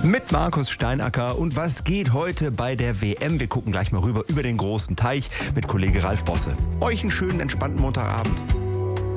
Mit Markus Steinacker. Und was geht heute bei der WM? Wir gucken gleich mal rüber über den großen Teich mit Kollege Ralf Bosse. Euch einen schönen, entspannten Montagabend.